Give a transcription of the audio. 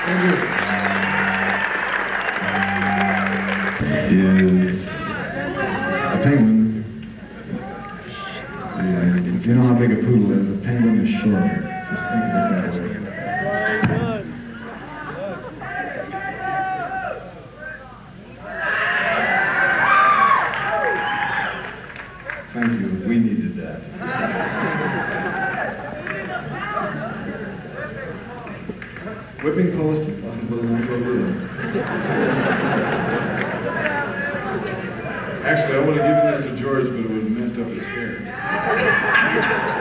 Is a penguin. If you know how big a poodle is, a penguin is shorter. Just think of it that way. Thank you. We needed that. Whipping post, what a nice idea. Actually, I would have given this to George, but it would have messed up his hair.